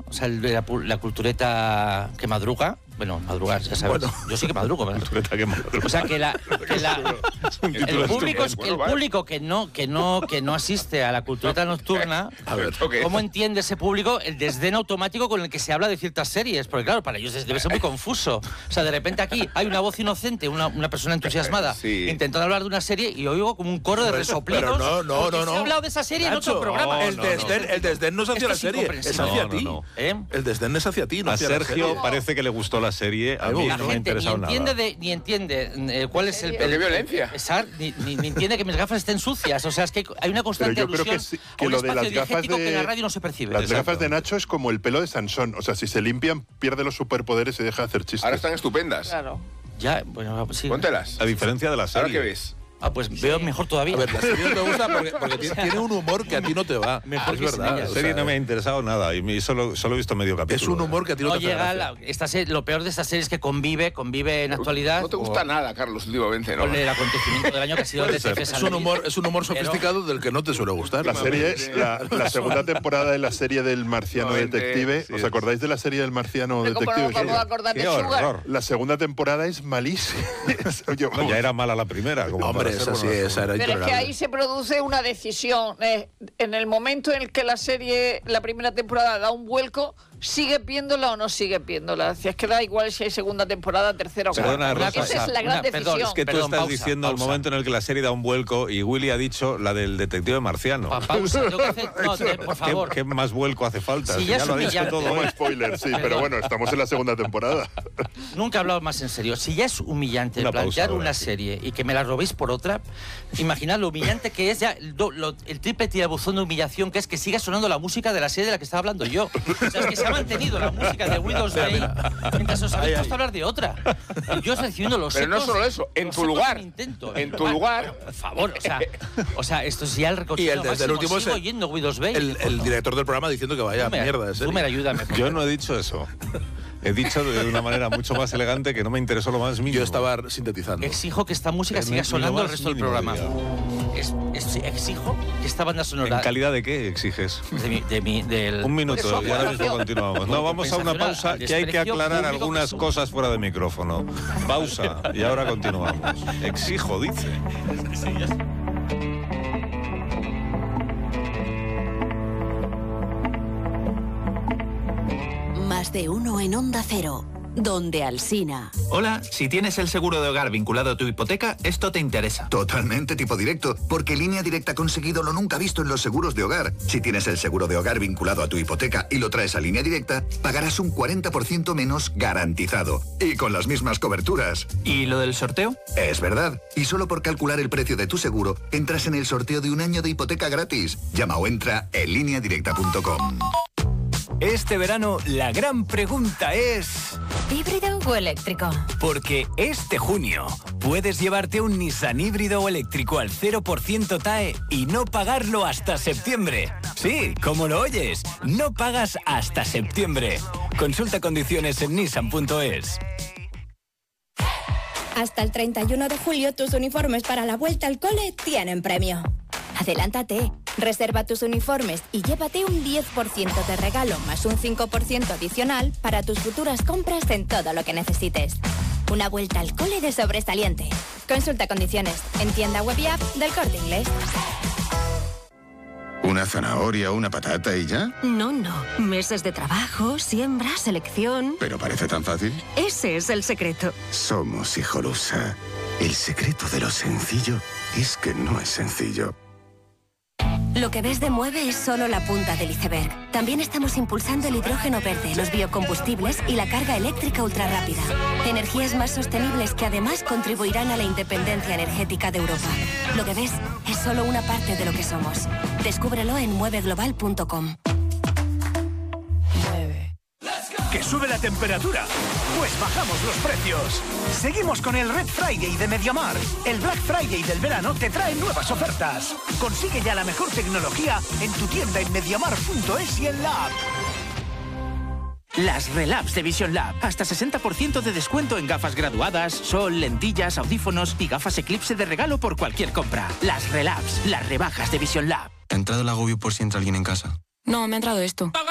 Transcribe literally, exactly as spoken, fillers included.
o sea, el de la, la cultureta que madruga. Bueno, madrugar, ya sabes. Bueno. Yo sí que madrugo, ¿verdad? Que o sea, que la, que la el público, el público que no que no que no asiste a la cultureta nocturna, a ver, okay. ¿Cómo entiende ese público el desdén automático con el que se habla de ciertas series? Porque claro, para ellos debe ser muy confuso. O sea, de repente aquí hay una voz inocente, una, una persona entusiasmada, sí. intentando hablar de una serie y oigo como un coro de resoplidos. Pero no, no, no, no. Se ha hablado de esa serie Nacho, en otro programa. No, el, desdén, no. el desdén no es hacia la serie, es hacia ti. No, no. ¿Eh? El desdén es hacia ti, no a hacia Sergio la serie. Parece que le gustó la serie. A mí la no me ha interesado ni entiende nada. De, ni entiende eh, cuál es el... ¿Qué violencia? Esa, ni, ni, ni entiende que mis gafas estén sucias. O sea, es que hay una constante alusión que, sí, que a un lo espacio de las gafas de, que en la radio no se percibe. Las Exacto. gafas de Nacho es como el pelo de Sansón. O sea, si se limpian, pierde los superpoderes y deja de hacer chistes. Ahora están estupendas. Claro. Ya, bueno, sí. Póntelas. A diferencia de la serie. ¿Ahora qué ves? Ah, pues sí. Veo mejor todavía. A ver, la serie no te gusta porque, porque tiene, tiene un humor que a ti no te va. Mejor es que verdad. La serie o sea, no me ha interesado nada y solo, solo he visto medio capítulo. Es un humor que a ti no, no te llega hace la, esta serie, lo peor de esta serie es que convive, convive en actualidad. No te gusta o, nada, Carlos, últimamente, ¿no? Con el acontecimiento del año que ha sido de T F. Es un humor, es un humor sofisticado del que no te suele gustar. La serie, la, la segunda temporada de la serie del Marciano Detective. Sí, ¿os acordáis de la serie del Marciano Detective? ¿Cómo acordar de Sugar? La segunda temporada es malísima. No, ya era mala la primera. Como Hombre, esa sí, esa era. Pero es que ahí se produce una decisión. Eh, en el momento en el que la serie, la primera temporada da un vuelco, ¿sigues viéndola o no sigues viéndola? Si es que da igual si hay segunda temporada, tercera o cuarta. Esa es la gran una, decisión. Perdón, es que tú perdón, estás pausa, diciendo pausa. el momento en el que la serie da un vuelco y Willy ha dicho la del detective marciano. Pa, pausa, tengo que hacer, no, te, por favor. ¿Qué, ¿Qué más vuelco hace falta? Si si ya, ya es lo ha dicho todo. Como spoiler, sí, pero bueno, estamos en la segunda temporada. Nunca he hablado más en serio. Si ya es humillante una plantear pausa, una serie y que me la robéis por otra, imaginad lo humillante que es ya el, do, lo, el triple tirabuzón de humillación que es que siga sonando la música de la serie de la que estaba hablando yo. O sea, es que se ha mantenido la música de Windows Day mientras os habéis puesto a hablar de otra. Y yo os recibiendo los Pero ecos, no solo eso, en tu lugar. Intento. En tu lugar. Por favor, o sea, o sea, esto es ya el recogido. Y el, desde el último sigo es oyendo Windows Day. El, el director del programa diciendo que vaya Zumer, mierda de serie. Zumer, ayúdame. Yo no he dicho eso. He dicho de una manera mucho más elegante que no me interesó lo más mínimo. Yo estaba sintetizando. Exijo que esta música siga sonando el resto del programa. Es, es, exijo que esta banda sonora... ¿En calidad de qué exiges? De mi, de mi, del... Un minuto y ahora mismo continuamos. No, vamos a una pausa que hay que aclarar algunas cosas fuera de micrófono. Pausa y ahora continuamos. Exijo, dice. Más de uno en Onda Cero, donde Alsina. Hola, si tienes el seguro de hogar vinculado a tu hipoteca, esto te interesa. Totalmente tipo directo, porque Línea Directa ha conseguido lo nunca visto en los seguros de hogar. Si tienes el seguro de hogar vinculado a tu hipoteca y lo traes a Línea Directa, pagarás un cuarenta por ciento menos garantizado. Y con las mismas coberturas. ¿Y lo del sorteo? Es verdad. Y solo por calcular el precio de tu seguro, entras en el sorteo de un año de hipoteca gratis. Llama o entra en línea directa punto com. Este verano la gran pregunta es... ¿híbrido o eléctrico? Porque este junio puedes llevarte un Nissan híbrido o eléctrico al cero por ciento T A E y no pagarlo hasta septiembre. Sí, como lo oyes, no pagas hasta septiembre. Consulta condiciones en nissan punto es. Hasta el treinta y uno de julio tus uniformes para la vuelta al cole tienen premio. Adelántate, reserva tus uniformes y llévate un diez por ciento de regalo más un cinco por ciento adicional para tus futuras compras en todo lo que necesites. Una vuelta al cole de sobresaliente. Consulta condiciones en tienda web y app del Corte Inglés. ¿Una zanahoria o una patata y ya? No, no. Meses de trabajo, siembra, selección... ¿Pero parece tan fácil? Ese es el secreto. Somos Hijolusa. El secreto de lo sencillo es que no es sencillo. Lo que ves de Mueve es solo la punta del iceberg. También estamos impulsando el hidrógeno verde, los biocombustibles y la carga eléctrica ultrarrápida. Energías más sostenibles que además contribuirán a la independencia energética de Europa. Lo que ves es solo una parte de lo que somos. Descúbrelo en mueve global punto com. ¿Que sube la temperatura? Pues bajamos los precios. Seguimos con el Red Friday de MediaMarkt. El Black Friday del verano te trae nuevas ofertas. Consigue ya la mejor tecnología en tu tienda en mediamarkt punto es y en la app. Las Relabs de Vision Lab. Hasta sesenta por ciento de descuento en gafas graduadas, sol, lentillas, audífonos y gafas Eclipse de regalo por cualquier compra. Las Relabs, las rebajas de Vision Lab. ¿Ha entrado el agobio por si entra alguien en casa? No, me ha entrado esto.